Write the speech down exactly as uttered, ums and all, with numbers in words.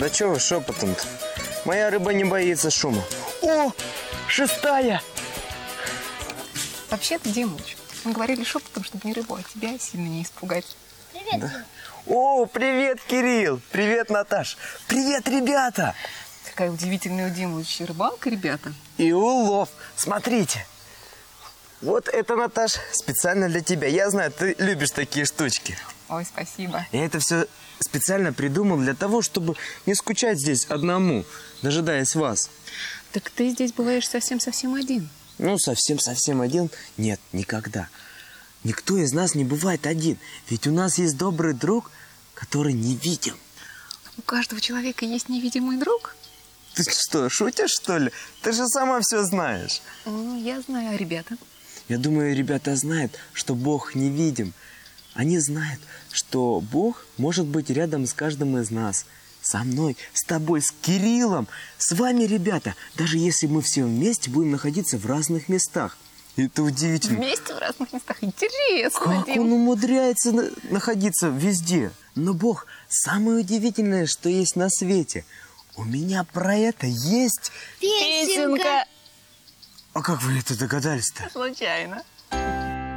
Да чего вы шепотом-то? Моя рыба не боится шума. О, шестая! Вообще-то, Димыч, мы говорили шепотом, чтобы не рыбу, а тебя сильно не испугать. Привет, да? Дима. О, привет, Кирилл! Привет, Наташ! Привет, ребята! Какая удивительная у Димыча рыбалка, ребята. И улов. Смотрите. Вот это, Наташ, специально для тебя. Я знаю, ты любишь такие штучки. Ой, спасибо. Я это все специально придумал для того, чтобы не скучать здесь одному, дожидаясь вас. Так ты здесь бываешь совсем-совсем один. Ну, совсем-совсем один? Нет, никогда. Никто из нас не бывает один. Ведь у нас есть добрый друг, который невидим. У каждого человека есть невидимый друг? Ты что, шутишь, что ли? Ты же сама все знаешь. Ну, я знаю, а ребята? Я думаю, ребята знают, что Бог невидим. Они знают, что Бог может быть рядом с каждым из нас. Со мной, с тобой, с Кириллом, с вами, ребята. Даже если мы все вместе будем находиться в разных местах. Это удивительно. Вместе в разных местах. Интересно, как Дим. он умудряется на находиться везде. Но Бог самое удивительное, что есть на свете. У меня про это есть Песенка. А как вы это догадались-то? Случайно.